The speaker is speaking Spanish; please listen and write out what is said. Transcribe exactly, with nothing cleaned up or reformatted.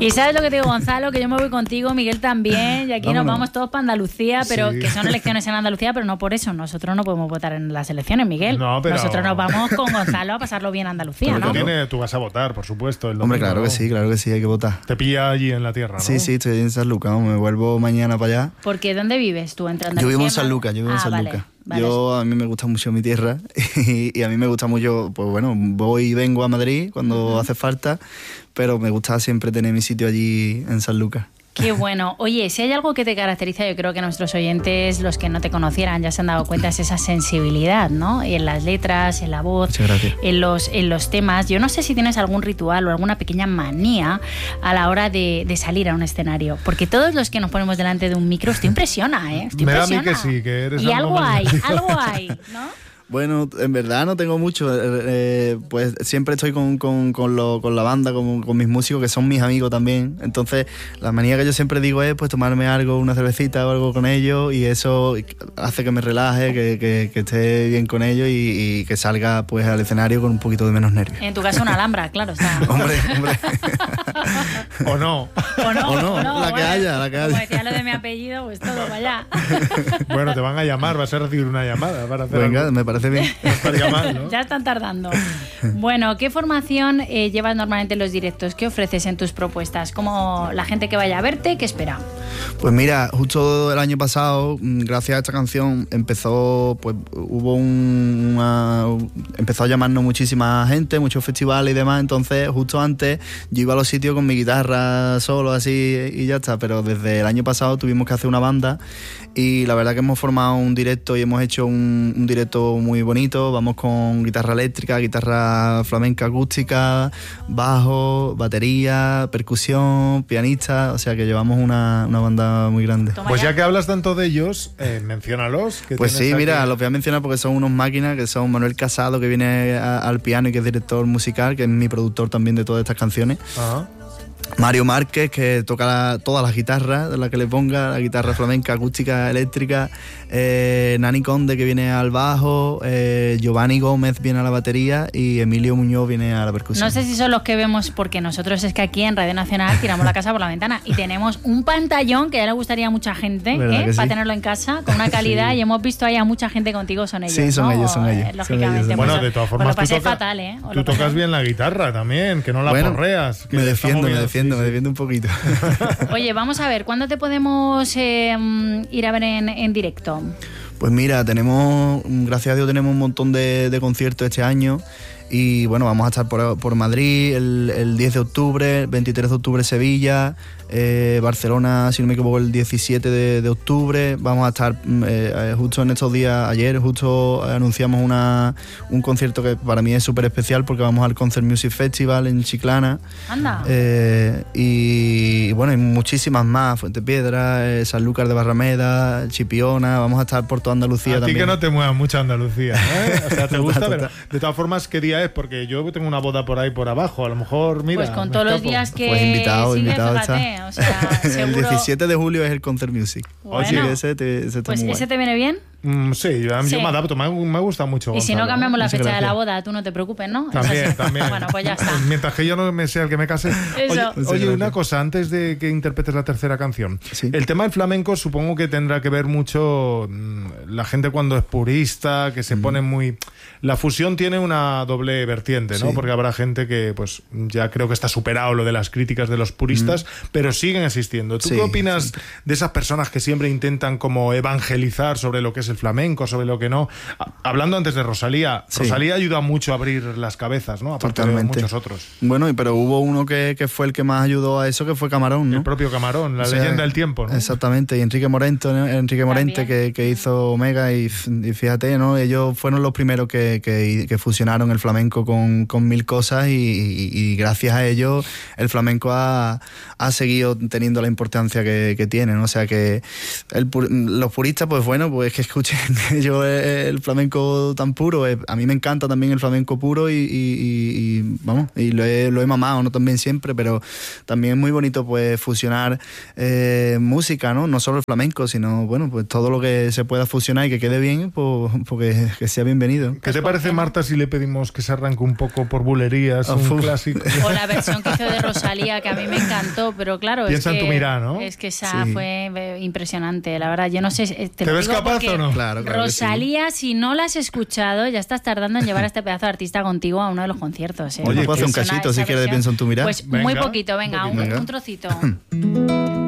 Y sabes lo que te digo, Gonzalo, que yo me voy contigo, Miguel también, y aquí Vámonos. Nos vamos todos para Andalucía, pero sí. que son elecciones en Andalucía, pero no por eso. Nosotros no podemos votar en las elecciones, Miguel. No, pero... Nosotros nos vamos con Gonzalo a pasarlo bien a Andalucía, pero ¿no? Tú, tienes, tú vas a votar, por supuesto. El domingo, Hombre, claro ¿no? que sí, claro que sí, hay que votar. Te pilla allí en la tierra, ¿no? Sí, sí, estoy en San Lucas, me vuelvo mañana para allá. Porque ¿dónde vives tú? ¿Entre Andalucía? Yo vivo en San Lucas, yo vivo ah, en San vale. Lucas. Vale. Yo, a mí me gusta mucho mi tierra y, y a mí me gusta mucho, pues bueno, voy y vengo a Madrid cuando uh-huh. hace falta, pero me gusta siempre tener mi sitio allí en San Lucas. Qué bueno. Oye, si hay algo que te caracteriza, yo creo que nuestros oyentes, los que no te conocieran, ya se han dado cuenta, es esa sensibilidad, ¿no? Y en las letras, en la voz, en los, en los temas. Yo no sé si tienes algún ritual o alguna pequeña manía a la hora de, de salir a un escenario, porque todos los que nos ponemos delante de un micro, esto impresiona, ¿eh? Esto Me impresiona. da a mí que sí, que eres y algo hay, manía. algo hay, ¿no? Bueno, en verdad no tengo mucho, eh, pues siempre estoy con, con, con, lo, con la banda, con, con mis músicos que son mis amigos también, entonces la manía que yo siempre digo es pues tomarme algo, una cervecita o algo con ellos y eso hace que me relaje, que, que, que esté bien con ellos y, y que salga pues al escenario con un poquito de menos nervios. En tu caso una Alhambra, claro está. hombre, hombre. o no. O no, o no, o no la bueno, que haya, la que haya. Como decía lo de mi apellido, pues todo para allá. Bueno, te van a llamar, vas a recibir una llamada para hacer Venga, algo. me parece bien. Mal, ¿no? Ya están tardando. Bueno, ¿qué formación eh, llevas normalmente en los directos? ¿Qué ofreces en tus propuestas? ¿Cómo la gente que vaya a verte, qué espera? Pues mira, justo el año pasado, gracias a esta canción, empezó, pues hubo un, una, empezó a llamarnos muchísima gente, muchos festivales y demás, entonces justo antes yo iba a los sitios con mi guitarra solo así y ya está, pero desde el año pasado tuvimos que hacer una banda y la verdad que hemos formado un directo y hemos hecho un, un directo muy bonito. Vamos con guitarra eléctrica, guitarra flamenca acústica, bajo, batería, percusión, pianista, o sea que llevamos una, una banda muy grande. Toma Pues ya. ya que hablas tanto de ellos, eh, menciónalos. Que pues sí, aquí. mira, los voy a mencionar porque son unos máquinas, que son Manuel Casado, que viene a, al piano y que es director musical, que es mi productor también de todas estas canciones. Ajá. Mario Márquez, que toca la, todas las guitarras, de la que le ponga, la guitarra flamenca, acústica, eléctrica, eh, Nani Conde, que viene al bajo, eh, Giovanni Gómez viene a la batería y Emilio Muñoz viene a la percusión. No sé si son los que vemos, porque nosotros es que aquí en Radio Nacional tiramos la casa por la ventana y tenemos un pantallón que ya le gustaría a mucha gente, ¿eh? Sí? Para tenerlo en casa, con una calidad, sí. Y hemos visto ahí a mucha gente contigo, son ellos, Sí, son ¿no? ellos, son ellos. Eh, lógicamente. Son ellos, bueno, pues, de todas formas, pues tú, lo pasé toca, fatal, ¿eh? tú tocas pasé... bien la guitarra también, que no la bueno, porreas. Que me defiendo, me defiendo, sí, me sí. defiendo un poquito. Oye, vamos a ver, ¿cuándo te podemos eh, ir a ver en, en directo? Pues mira, tenemos, gracias a Dios tenemos un montón de, de conciertos este año y bueno, vamos a estar por, por Madrid el, el diez de octubre, el veintitrés de octubre Sevilla, eh, Barcelona, si no me equivoco, el diecisiete de, de octubre. Vamos a estar eh, justo en estos días, ayer justo anunciamos una, un concierto que para mí es súper especial porque vamos al Concert Music Festival en Chiclana. Anda. Eh, y, y bueno, hay muchísimas más, Fuentepiedra, eh, Sanlúcar de Barrameda, Chipiona, vamos a estar por toda Andalucía a también. A ti que no te mueva mucho Andalucía, ¿eh? O sea, te gusta, total, pero total. de todas formas, ¿qué día es? Porque yo tengo una boda por ahí por abajo, a lo mejor, mira. Pues con todos escapo. los días que pues invitado, sigue, invitado fíjate, está. O sea, seguro... El diecisiete de julio es el Concert Music. Bueno, Así que ese, te, ese está pues muy ese guay. te viene bien. Mm, sí, yo, Sí. yo me adapto, me, me gusta mucho. Y si Gonzalo, no cambiamos la muchas fecha gracias. de la boda, tú no te preocupes, ¿no? También, Es así. también. Bueno, pues ya está. Mientras que yo no me sea el que me case. Eso. Oye, oye, una cosa, antes de que interpretes la tercera canción. Sí. El tema del flamenco supongo que tendrá que ver mucho mm, la gente cuando es purista, que se mm. pone muy... La fusión tiene una doble vertiente, ¿no? Sí. Porque habrá gente que pues ya creo que está superado lo de las críticas de los puristas, mm. pero siguen existiendo. ¿Tú sí, qué opinas sí. de esas personas que siempre intentan como evangelizar sobre lo que es el flamenco, sobre lo que no? Hablando antes de Rosalía, Sí. Rosalía ayuda mucho a abrir las cabezas, ¿no? Aparte Totalmente. de muchos otros. Bueno, pero hubo uno que, que fue el que más ayudó a eso, que fue Camarón, ¿no? El propio Camarón, la O sea, leyenda del tiempo, ¿no? Exactamente, y Enrique Morente, ¿no? Enrique Morente que, que hizo Omega y, y fíjate, ¿no? Ellos fueron los primeros que, que, que fusionaron el flamenco con, con mil cosas y, y, y gracias a ellos el flamenco ha, ha seguido teniendo la importancia que, que tiene, ¿no? O sea que el, los puristas, pues bueno, pues que escuchan escuchen yo el flamenco tan puro. A mí me encanta también el flamenco puro y, y, y, y vamos, y lo he, lo he mamado, no también siempre, pero también es muy bonito pues fusionar eh, música, ¿no? No solo el flamenco, sino bueno, pues todo lo que se pueda fusionar y que quede bien, pues, porque que sea bienvenido. ¿Qué te parece, Marta, si le pedimos que se arranque un poco por bulerías, un Uf. clásico? O la versión que hizo de Rosalía, que a mí me encantó, pero claro, Piensa es en que, tu mirada, ¿no? es que esa Sí. fue impresionante, la verdad. Yo no sé, te, ¿Te lo ves digo capaz porque o no? Claro, claro que Rosalía, si no la has escuchado, ya estás tardando en llevar a este pedazo de artista contigo a uno de los conciertos. ¿eh? Oye, Porque puedo hacer un suena cachito esa si quieres de versión. Pienso en tu mirada. Pues Venga, muy poquito, venga, un un, poquito. un trocito.